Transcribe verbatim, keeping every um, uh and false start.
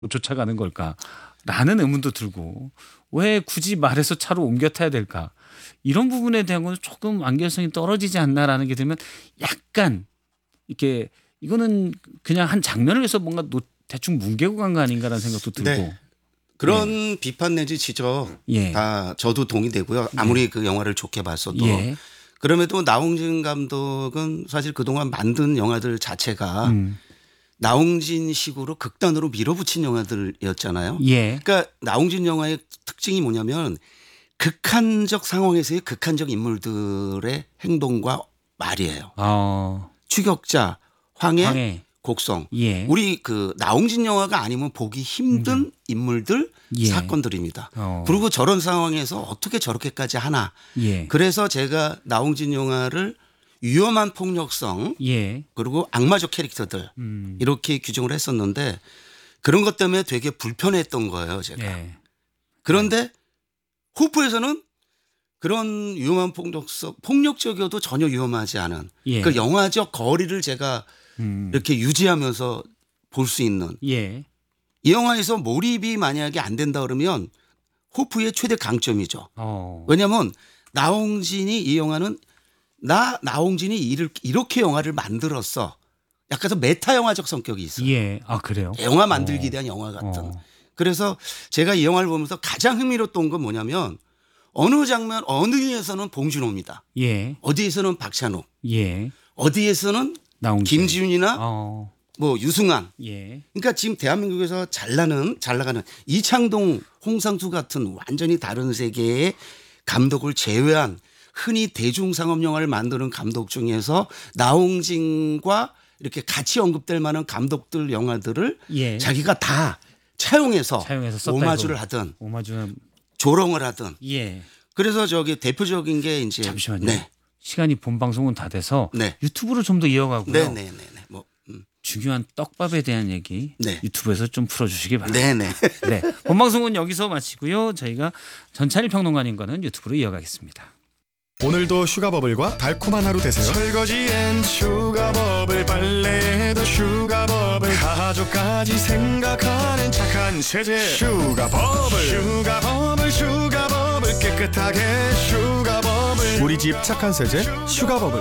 쫓아가는 걸까라는 의문도 들고 왜 굳이 말해서 차로 옮겨 타야 될까? 이런 부분에 대한 건 조금 완결성이 떨어지지 않나라는 게 들면 약간 이렇게 이거는 그냥 한 장면을 위해서 뭔가 노, 대충 뭉개고 간 거 아닌가라는 생각도 들고. 네. 그런 예. 비판 내지 지적 예. 다 저도 동의되고요. 아무리 예. 그 영화를 좋게 봤어도 예. 그럼에도 나홍진 감독은 사실 그동안 만든 영화들 자체가 음. 나홍진식으로 극단으로 밀어붙인 영화들이었잖아요. 예. 그러니까 나홍진 영화의 특징이 뭐냐면 극한적 상황에서의 극한적 인물들의 행동과 말이에요. 어. 추격자, 황해, 황해. 곡성. 예. 우리 그 나홍진 영화가 아니면 보기 힘든 음. 인물들 예. 사건들입니다. 어. 그리고 저런 상황에서 어떻게 저렇게까지 하나. 예. 그래서 제가 나홍진 영화를 위험한 폭력성 예. 그리고 악마적 캐릭터들 음. 이렇게 규정을 했었는데 그런 것 때문에 되게 불편했던 거예요. 제가. 예. 그런데 네. 호프에서는 그런 위험한 폭력성 폭력적이어도 전혀 위험하지 않은 예. 그 영화적 거리를 제가 음. 이렇게 유지하면서 볼 수 있는 예. 이 영화에서 몰입이 만약에 안 된다 그러면 호프의 최대 강점이죠. 어. 왜냐하면 나홍진이 이 영화는 나 나홍진이 이를, 이렇게 영화를 만들었어. 약간 메타 영화적 성격이 있어요. 예. 아 그래요? 영화 만들기에 대한 어. 영화 같은. 어. 그래서 제가 이 영화를 보면서 가장 흥미로웠던 건 뭐냐면 어느 장면 어느에서는 봉준호입니다. 예. 어디에서는 박찬욱. 예. 어디에서는 나홍진. 김지훈이나 어. 뭐 유승환. 예. 그러니까 지금 대한민국에서 잘 나는 잘 나가는 이창동, 홍상수 같은 완전히 다른 세계의 감독을 제외한 흔히 대중상업 영화를 만드는 감독 중에서 나홍진과 이렇게 같이 언급될 만한 감독들 영화들을 예. 자기가 다 차용해서, 차용해서 오마주를 하든 오마주는 조롱을 하든. 예. 그래서 저기 대표적인 게 이제 잠시만요. 네. 시간이 본 방송은 다 돼서 네. 유튜브로 좀 더 이어가고요. 네네네. 네, 네. 뭐 음. 중요한 떡밥에 대한 얘기 네. 유튜브에서 좀 풀어주시기 바랍니다. 네네. 네. 본 방송은 여기서 마치고요. 저희가 전찬일 평론가님과는 유튜브로 이어가겠습니다. 오늘도 슈가버블과 달콤한 하루 되세요. 설거지엔 슈가버블, 빨래에도 슈가버블, 가족까지 생각하는 착한 세제 슈가버블. 슈가버블 슈가버블 깨끗하게 슈가버블. 우리 집 착한 세제 슈가버블.